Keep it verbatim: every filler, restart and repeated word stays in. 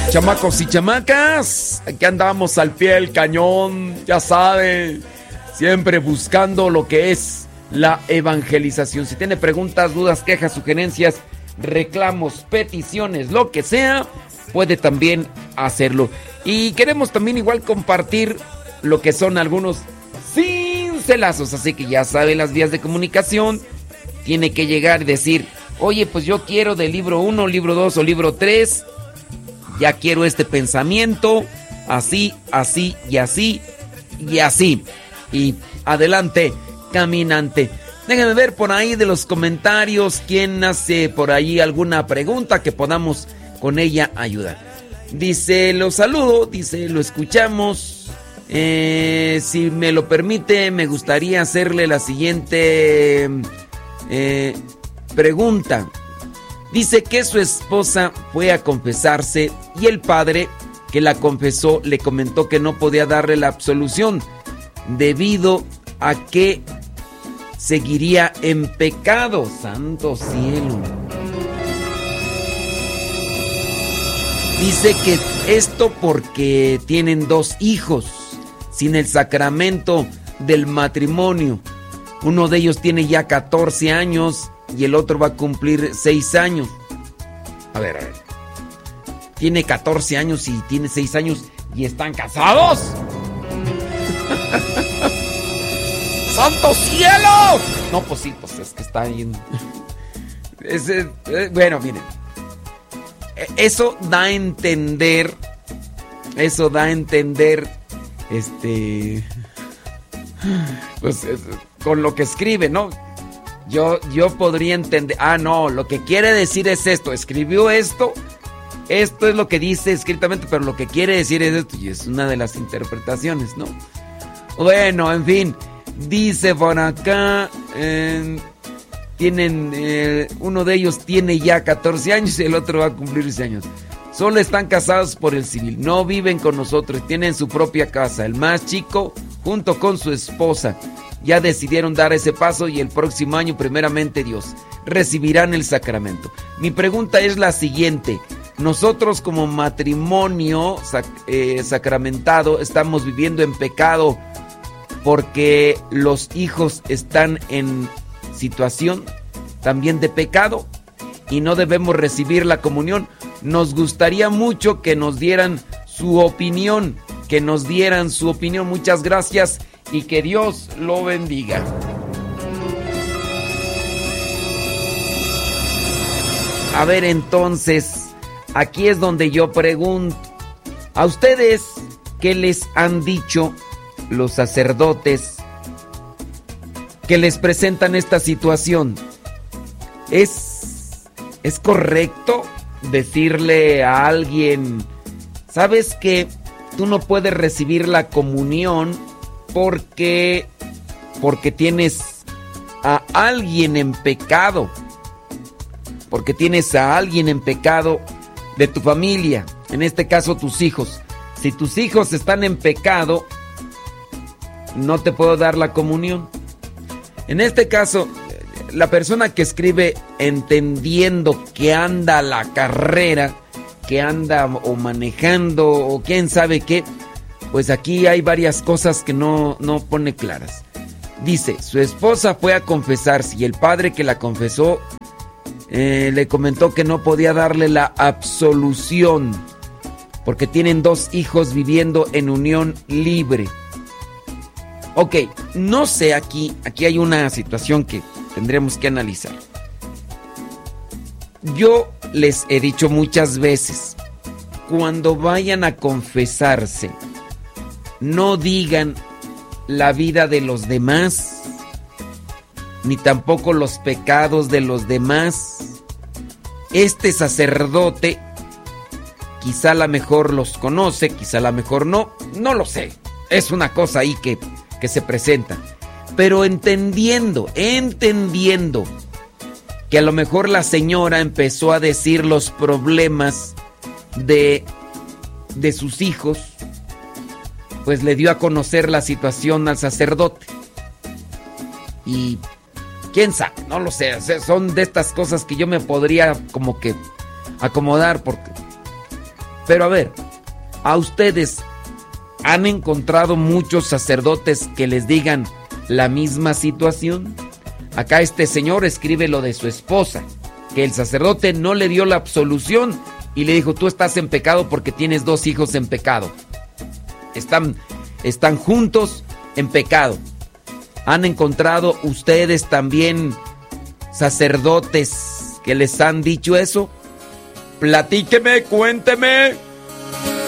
Chamacos y chamacas, aquí andamos al pie del cañón, ya sabe, siempre buscando lo que es la evangelización. Si tiene preguntas, dudas, quejas, sugerencias, reclamos, peticiones, lo que sea, puede también hacerlo. Y queremos también igual compartir lo que son algunos cincelazos, así que ya sabe las vías de comunicación. Tiene que llegar y decir, oye, pues yo quiero del libro uno, libro dos o libro tres. Ya quiero este pensamiento, así, así y así y así. Y adelante, caminante. Déjenme ver por ahí de los comentarios quién hace por ahí alguna pregunta que podamos con ella ayudar. Dice, lo saludo, dice, lo escuchamos. Eh, si me lo permite, me gustaría hacerle la siguiente eh, pregunta. Dice que su esposa fue a confesarse y el padre que la confesó le comentó que no podía darle la absolución debido a que seguiría en pecado. Santo cielo. Dice que esto porque tienen dos hijos sin el sacramento del matrimonio. Uno de ellos tiene ya catorce años y el otro va a cumplir seis años. A ver, a ver. Tiene catorce años y tiene seis años y están casados. ¡Santo cielo! No, pues sí, pues es que está bien. Es, eh, bueno, miren. Eso da a entender. Eso da a entender. Este. Pues es, con lo que escribe, ¿no? Yo, yo podría entender, ah, no, lo que quiere decir es esto, escribió esto, esto es lo que dice escritamente, pero lo que quiere decir es esto, y es una de las interpretaciones, ¿no? Bueno, en fin, dice por acá, eh, tienen, eh, uno de ellos tiene ya catorce años y el otro va a cumplir seis años. Solo están casados por el civil, no viven con nosotros, tienen su propia casa, el más chico junto con su esposa. Ya decidieron dar ese paso y el próximo año, primeramente Dios, recibirán el sacramento. Mi pregunta es la siguiente. Nosotros como matrimonio sac eh, sacramentado estamos viviendo en pecado porque los hijos están en situación también de pecado y no debemos recibir la comunión. Nos gustaría mucho que nos dieran su opinión, que nos dieran su opinión. Muchas gracias. Y que Dios lo bendiga. A ver, entonces, aquí es donde yo pregunto. ¿A ustedes qué les han dicho los sacerdotes que les presentan esta situación? ¿Es, es correcto decirle a alguien, sabes que tú no puedes recibir la comunión porque porque tienes a alguien en pecado, porque tienes a alguien en pecado de tu familia, en este caso tus hijos? Si tus hijos están en pecado, no te puedo dar la comunión. En este caso, la persona que escribe entendiendo que anda la carrera, que anda o manejando o quién sabe qué, pues aquí hay varias cosas que no, no pone claras. Dice, su esposa fue a confesarse y el padre que la confesó eh, le comentó que no podía darle la absolución porque tienen dos hijos viviendo en unión libre. Ok, no sé, aquí, aquí hay una situación que tendremos que analizar. Yo les he dicho muchas veces, cuando vayan a confesarse, no digan la vida de los demás, ni tampoco los pecados de los demás. Este sacerdote quizá a lo mejor los conoce, quizá a lo mejor no, no lo sé. Es una cosa ahí que, que se presenta. Pero entendiendo, entendiendo que a lo mejor la señora empezó a decir los problemas de, de sus hijos, pues le dio a conocer la situación al sacerdote. Y quién sabe, no lo sé, o sea, son de estas cosas que yo me podría como que acomodar, porque Pero a ver, ¿a ustedes han encontrado muchos sacerdotes que les digan la misma situación? Acá este señor escribe lo de su esposa, que el sacerdote no le dio la absolución y le dijo, tú estás en pecado porque tienes dos hijos en pecado. Están, están juntos en pecado. ¿Han encontrado ustedes también sacerdotes que les han dicho eso? Platíqueme, cuénteme.